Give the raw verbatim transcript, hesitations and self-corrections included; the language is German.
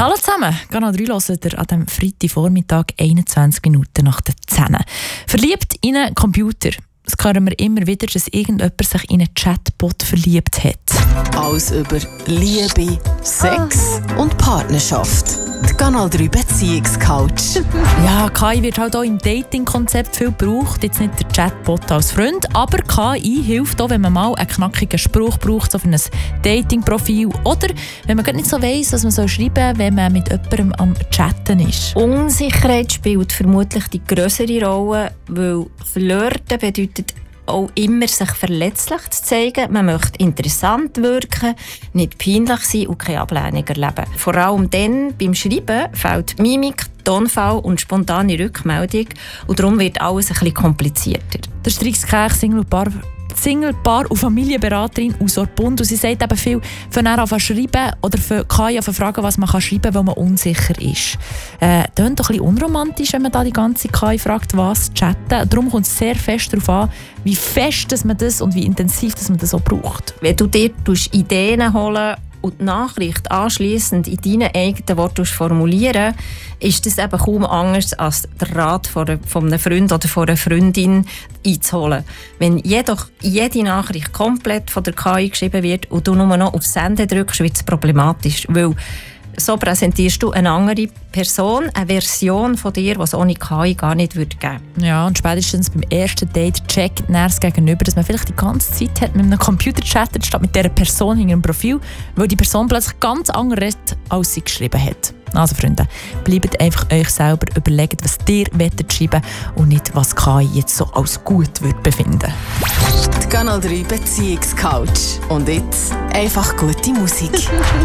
Hallo zusammen, Kanal drei hört ihr an diesem Freitagvormittag einundzwanzig Minuten nach der zehn. Verliebt in einen Computer. Das hören wir immer wieder, dass irgendjemand sich in einen Chatbot verliebt hat. Alles über Liebe, Sex ah. und Partnerschaft. Die Kanal drei Beziehungscouch. Ja, K I wird halt auch im Dating-Konzept viel gebraucht. Jetzt nicht der Chatbot als Freund, aber K I hilft auch, wenn man mal einen knackigen Spruch braucht, so für ein Dating-Profil. Oder wenn man gar nicht so weiss, was man so schreiben soll, wenn man mit jemandem am Chatten ist. Unsicherheit spielt vermutlich die grössere Rolle, weil Flirten bedeutet auch immer, sich verletzlich zu zeigen. Man möchte interessant wirken, nicht peinlich sein und keine Ablehnung erleben. Vor allem dann, beim Schreiben, fehlt Mimik, Tonfall und spontane Rückmeldung. Und darum wird alles ein bisschen komplizierter. Der Strix-Kech, Single-Paar Single-Paar und Familienberaterin aus Orpund. Und sie sagt eben viel, von an zu schreiben oder für K I zu fragen, was man schreiben kann, weil man unsicher ist. Äh, das ist doch ein bisschen unromantisch, wenn man da die ganze K I fragt, was chatten. Darum kommt es sehr fest darauf an, wie fest dass man das und wie intensiv dass man das auch braucht. Wenn du dir Ideen holen und die Nachricht anschliessend in deinen eigenen Worten formulieren, ist das eben kaum anders als den Rat von einem Freund oder von einer Freundin einzuholen. Wenn jedoch jede Nachricht komplett von der K I geschrieben wird und du nur noch auf Senden drückst, wird es problematisch. Weil so präsentierst du eine andere Person, eine Version von dir, die es ohne K I gar nicht geben würde. Ja, und spätestens beim ersten Date checkt das Gegenüber, dass man vielleicht die ganze Zeit hat mit einem Computer chattet, statt mit dieser Person hinter dem Profil, weil die Person plötzlich ganz anders redet, als sie geschrieben hat. Also Freunde, bleibt einfach euch selber, überlegt, was ihr wollt schreiben und nicht, was K I jetzt so als gut wird befinden. Die Kanal drei Beziehungscouch. Und jetzt einfach gute Musik.